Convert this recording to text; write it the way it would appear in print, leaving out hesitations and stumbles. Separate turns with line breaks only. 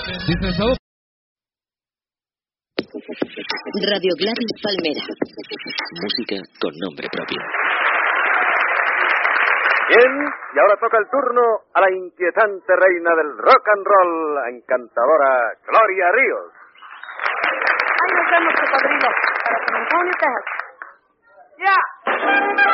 Radio Gladys Palmera.
Música con nombre propio.
Bien, y ahora toca el turno a la inquietante reina del rock and roll, la encantadora Gloria Ríos.
Ahí nos vemos, cocodrilo, para San Antonio, Texas. ¡Ya!